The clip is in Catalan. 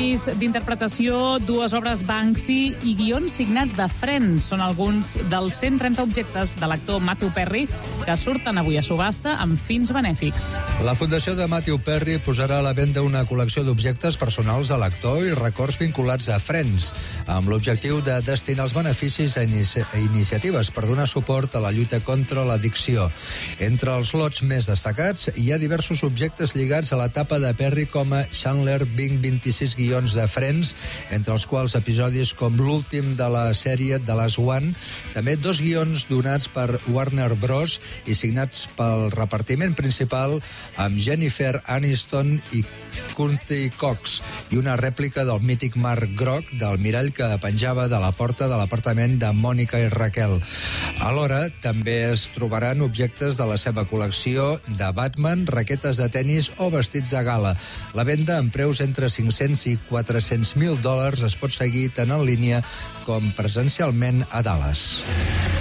premis d'interpretació, 2 obres Banksy i guions signats de Friends. Són alguns dels 130 objectes de l'actor Matthew Perry que surten avui a subhasta amb fins benèfics. La Fundació de Matthew Perry posarà a la venda una col·lecció d'objectes personals de l'actor i records vinculats a Friends, amb l'objectiu de destinar els beneficis a iniciatives per donar suport a la lluita contra l'addicció. Entre els lots més destacats hi ha diversos objectes lligats a l'etapa de Perry com a Chandler Bing 26 guions de Friends, entre els quals episodis com l'últim de la sèrie The Last One, també 2 guions donats per Warner Bros. I signats pel repartiment principal amb Jennifer Aniston i Courtney Cox, i una rèplica del mític marc groc del mirall que penjava de la porta de l'apartament de Mònica i Raquel. Alhora, també es trobaran objectes de la seva col·lecció de Batman, raquetes de tennis o vestits de gala. La venda, amb preus entre 500 i 400.000 dòlars, es pot seguir tant en línia com presencialment a Dallas.